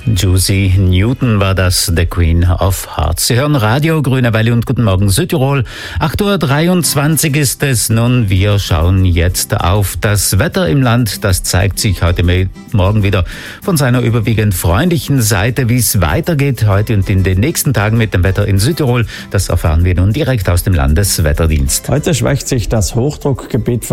Juicy Newton war das, The Queen of Hearts. Sie hören Radio Grüne Welle und guten Morgen Südtirol. 8.23 Uhr ist es nun. Wir schauen jetzt auf das Wetter im Land. Das zeigt sich heute Morgen wieder von seiner überwiegend freundlichen Seite. Wie es weitergeht heute und in den nächsten Tagen mit dem Wetter in Südtirol, das erfahren wir nun direkt aus dem Landeswetterdienst. Heute schwächt sich das Hochdruckgebiet